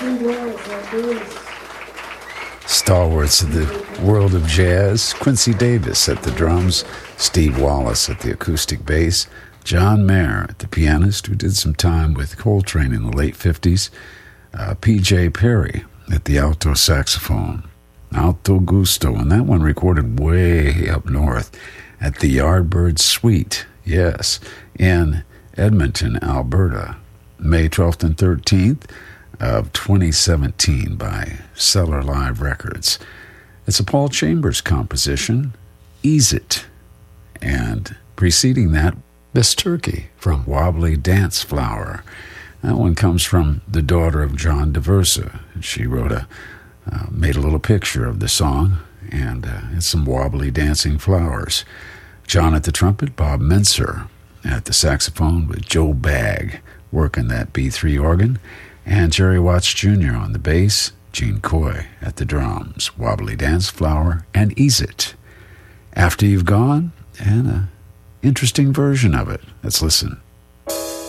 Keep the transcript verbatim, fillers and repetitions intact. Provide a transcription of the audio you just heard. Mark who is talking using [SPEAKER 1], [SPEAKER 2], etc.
[SPEAKER 1] Stalwarts of the world of jazz, Quincy Davis at the drums, Steve Wallace at the acoustic bass, John Mayer at the pianist, who did some time with Coltrane in the late fifties, uh, P J Perry at the alto saxophone, alto gusto, and that one recorded way up north at the Yardbird Suite, yes, in Edmonton, Alberta, May twelfth and thirteenth of twenty seventeen by Cellar Live Records. It's a Paul Chambers composition, Ease It, and preceding that, Miss Turkey from Wobbly Dance Flower. That one comes from the daughter of John DeVersa. She wrote a, uh, made a little picture of the song, and uh, it's some wobbly dancing flowers. John at the trumpet, Bob Menser at the saxophone with Joe Bagg working that B three organ, and Jerry Watts Junior on the bass, Gene Coy at the drums, Wobbly Dance Flower, and Ease It. After You've Gone, and an interesting version of it. Let's listen.